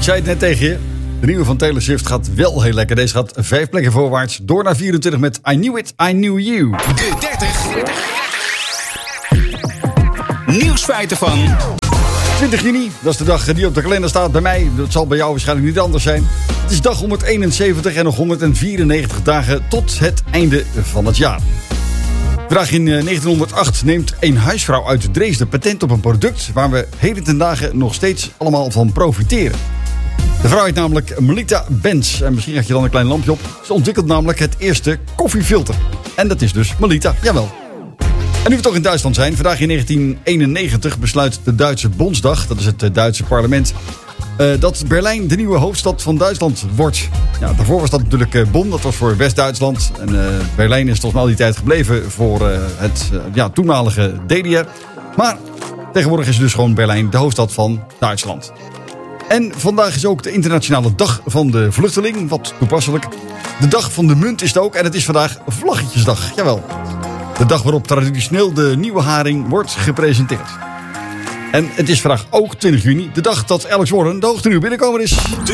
zei het net tegen je. De nieuwe van Taylor Swift gaat wel heel lekker. Deze gaat 5 plekken voorwaarts. Door naar 24 met I Knew It, I Knew You. De 30. Nieuwsfeiten van 20 juni, dat is de dag die op de kalender staat bij mij. Dat zal bij jou waarschijnlijk niet anders zijn. Het is dag 171 en nog 194 dagen tot het einde van het jaar. Vandaag in 1908 neemt een huisvrouw uit Dresden patent op een product waar we heden ten dagen nog steeds allemaal van profiteren. De vrouw heet namelijk Melita Benz. En misschien had je dan een klein lampje op. Ze ontwikkelt namelijk het eerste koffiefilter. En dat is dus Melita, jawel. En nu we toch in Duitsland zijn. Vandaag in 1991 besluit de Duitse Bondsdag, dat is het Duitse parlement, dat Berlijn de nieuwe hoofdstad van Duitsland wordt. Ja, daarvoor was dat natuurlijk Bonn, dat was voor West-Duitsland. En Berlijn is volgens mij al die tijd gebleven voor het toenmalige DDR. Maar tegenwoordig is dus gewoon Berlijn de hoofdstad van Duitsland. En vandaag is ook de internationale dag van de vluchteling, wat toepasselijk. De dag van de munt is het ook en het is vandaag Vlaggetjesdag, jawel. De dag waarop traditioneel de nieuwe haring wordt gepresenteerd. En het is vandaag ook 20 juni, de dag dat Alex Warren de hoogtenue binnenkomer is. De